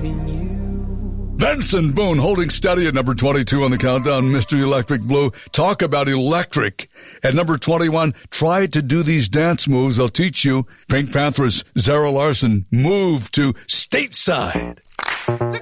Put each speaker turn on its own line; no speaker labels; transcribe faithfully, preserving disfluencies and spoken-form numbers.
in you.
Benson Boone holding steady at number twenty-two on the countdown, Mister Electric Blue. Talk about electric. At number twenty-one, try to do these dance moves. I'll teach you. Pink Panthers, Zara Larson, Move to Stateside.